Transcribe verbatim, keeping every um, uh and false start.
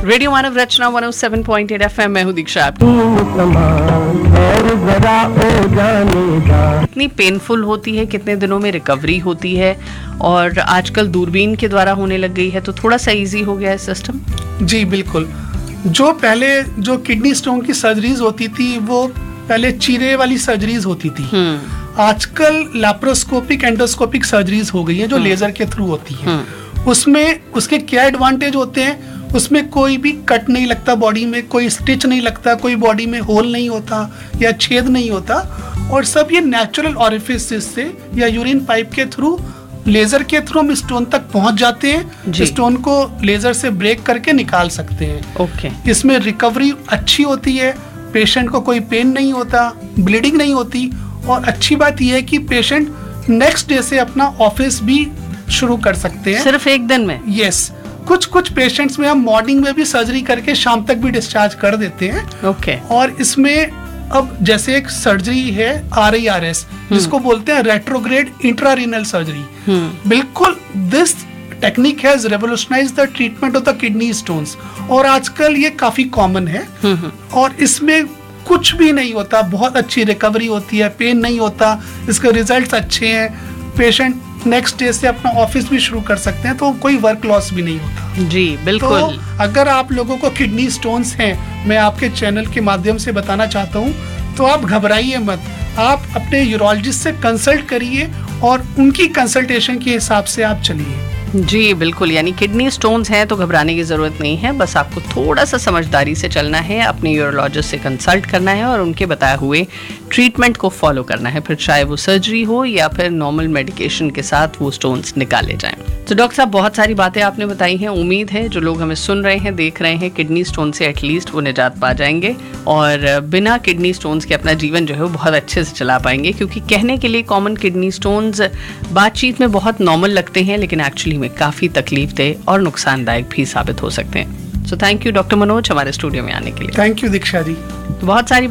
Radio मानव रचना एक सौ सात पॉइंट आठ एफ एम, मैं हूँ दीक्षा। कितनी पेनफुल होती है, कितने दिनों में रिकवरी होती है, और आजकल दूरबीन के द्वारा होने लग गई है, तो थोड़ा सा इजी हो गया है सिस्टम। जी बिल्कुल। जो पहले जो किडनी स्टोन की सर्जरीज होती थी वो पहले चीरे वाली सर्जरीज होती थी। आजकल लैप्रोस्कोपिक एंडोस्कोपिक सर्जरीज हो गई हैं जो लेजर के थ्रू होती हैं। उसमें उसके क्या एडवांटेज होते हैं, उसमें कोई भी कट नहीं लगता बॉडी में, कोई स्टिच नहीं लगता, कोई बॉडी में होल नहीं होता या छेद नहीं होता, और सब ये नेचुरल ऑरिफिस से या यूरिन पाइप के थ्रू लेजर के थ्रू हम स्टोन तक पहुंच जाते हैं। स्टोन को लेजर से ब्रेक करके निकाल सकते हैं। ओके। इसमें रिकवरी अच्छी होती है, पेशेंट को कोई पेन नहीं होता, ब्लीडिंग नहीं होती, और अच्छी बात यह है कि पेशेंट नेक्स्ट डे से अपना ऑफिस भी शुरू कर सकते हैं सिर्फ एक दिन में। यस, कुछ कुछ पेशेंट्स में हम मॉर्निंग में भी सर्जरी करके शाम तक भी डिस्चार्ज कर देते हैं। ओके। और इसमें अब जैसे एक सर्जरी है आर आई आर एस, जिसको बोलते हैं रेट्रोग्रेड इंट्रारीनल सर्जरी। बिल्कुल, this technique has रेवोल्यूशनाइज्ड the treatment of the kidney stones, और आजकल ये काफी कॉमन है। और इसमें कुछ भी नहीं होता, बहुत अच्छी रिकवरी होती है, पेन नहीं होता, इसके रिजल्ट्स अच्छे हैं, पेशेंट नेक्स्ट डे से अपना ऑफिस भी शुरू कर सकते हैं, तो कोई वर्क लॉस भी नहीं होता। जी बिल्कुल। तो अगर आप लोगों को किडनी स्टोन्स हैं, मैं आपके चैनल के माध्यम से बताना चाहता हूँ, तो आप घबराइए मत, आप अपने यूरोलॉजिस्ट से कंसल्ट करिए और उनकी कंसल्टेशन के हिसाब से आप चलिए। जी बिल्कुल, यानी किडनी स्टोन्स हैं तो घबराने की ज़रूरत नहीं है, बस आपको थोड़ा सा समझदारी से चलना है, अपने यूरोलॉजिस्ट से कंसल्ट करना है और उनके बताए हुए ट्रीटमेंट को फॉलो करना है, फिर चाहे वो सर्जरी हो या फिर नॉर्मल मेडिकेशन के साथ वो स्टोन्स निकाले जाएं। तो डॉक्टर साहब, बहुत सारी बातें आपने बताई हैं, उम्मीद है जो लोग हमें सुन रहे हैं, देख रहे हैं, किडनी स्टोन से एटलीस्ट वो निजात पा जाएंगे और बिना किडनी स्टोन्स के अपना जीवन जो है वो बहुत अच्छे से चला पाएंगे। क्योंकि कहने के लिए कॉमन किडनी स्टोन्स बातचीत में बहुत नॉर्मल लगते हैं, लेकिन एक्चुअली में काफ़ी तकलीफदेह और नुकसानदायक भी साबित हो सकते हैं। So thank you doctor Manoj हमारे स्टूडियो में आने के लिए। Thank you Diksha ji. तो बहुत सारी